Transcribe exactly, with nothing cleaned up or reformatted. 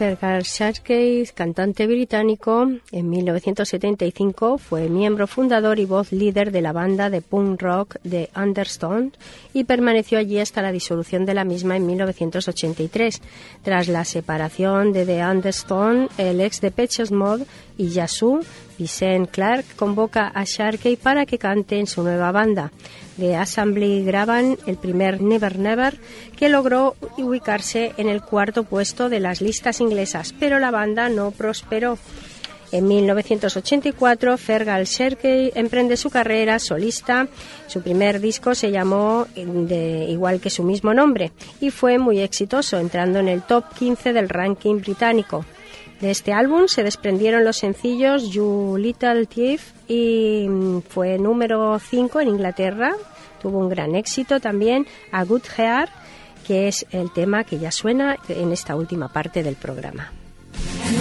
Fergal Sharkey, cantante británico, en mil novecientos setenta y cinco fue miembro fundador y voz líder de la banda de punk rock The Undertones y permaneció allí hasta la disolución de la misma en mil novecientos ochenta y tres. Tras la separación de The Undertones, el ex de Depeche Mode y Yazoo, Vincent Clarke, convoca a Sharkey para que cante en su nueva banda. The Assembly graban el primer Never Never, que logró ubicarse en el cuarto puesto de las listas inglesas, pero la banda no prosperó. En mil novecientos ochenta y cuatro, Fergal Sharkey emprende su carrera solista. Su primer disco se llamó de, igual que su mismo nombre y fue muy exitoso, entrando en el top quince del ranking británico. De este álbum se desprendieron los sencillos You Little Thief y fue número cinco en Inglaterra. Tuvo un gran éxito también A Good Heart, que es el tema que ya suena en esta última parte del programa.